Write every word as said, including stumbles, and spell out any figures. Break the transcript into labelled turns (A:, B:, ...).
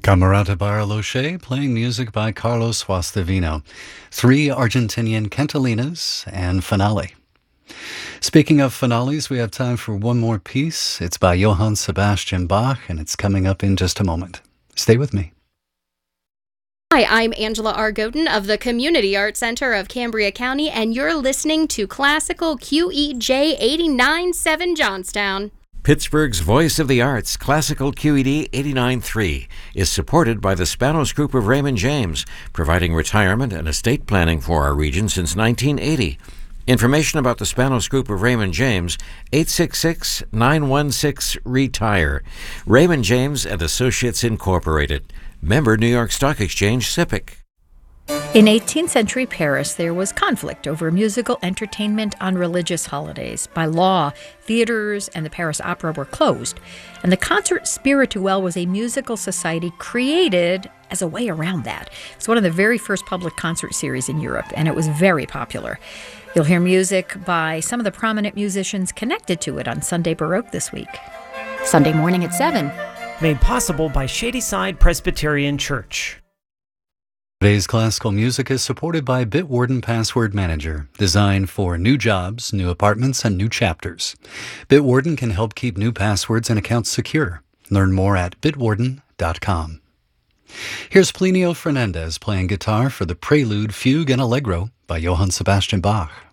A: Camerata Bariloche playing music by Carlos Guastavino, three Argentinian cantalinas, and Finale. Speaking of finales, we have time for one more piece. It's by Johann Sebastian Bach, and it's coming up in just a moment. Stay with me.
B: Hi, I'm Angela R. Godin of the Community Arts Center of Cambria County, and you're listening to Classical Q E J eighty-nine point seven Johnstown.
C: Pittsburgh's Voice of the Arts, Classical Q E D eighty-nine point three, is supported by the Spanos Group of Raymond James, providing retirement and estate planning for our region since nineteen eighty. Information about the Spanos Group of Raymond James, eight six six, nine one six, RETIRE. Raymond James and Associates Incorporated. Member New York Stock Exchange, SIPC.
D: In eighteenth century Paris, there was conflict over musical entertainment on religious holidays. By law, theaters and the Paris Opera were closed, and the Concert Spirituel was a musical society created as a way around that. It's one of the very first public concert series in Europe, and it was very popular. You'll hear music by some of the prominent musicians connected to it on Sunday Baroque this week. Sunday morning at seven.
E: Made possible by Shadyside Presbyterian Church.
A: Today's classical music is supported by Bitwarden Password Manager, designed for new jobs, new apartments, and new chapters. Bitwarden can help keep new passwords and accounts secure. Learn more at bitwarden dot com. Here's Plinio Fernandez playing guitar for the Prelude, Fugue, and Allegro by Johann Sebastian Bach.